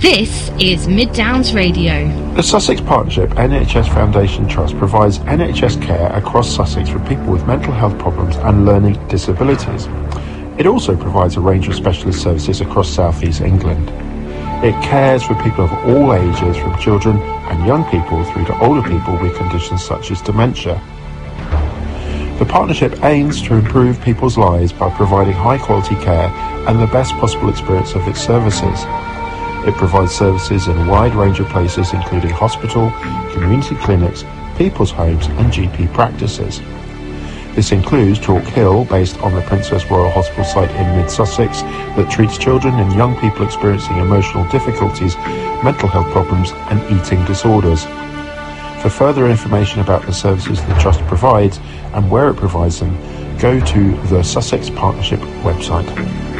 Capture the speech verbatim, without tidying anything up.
This is Mid Downs Radio. The Sussex Partnership N H S Foundation Trust provides N H S care across Sussex for people with mental health problems and learning disabilities. It also provides a range of specialist services across South East England. It cares for people of all ages, from children and young people through to older people with conditions such as dementia. The partnership aims to improve people's lives by providing high quality care and the best possible experience of its services. It provides services in a wide range of places, including hospital, community clinics, people's homes and G P practices. This includes Chalk Hill, based on the Princess Royal Hospital site in mid-Sussex, that treats children and young people experiencing emotional difficulties, mental health problems and eating disorders. For further information about the services the Trust provides and where it provides them, go to the Sussex Partnership website.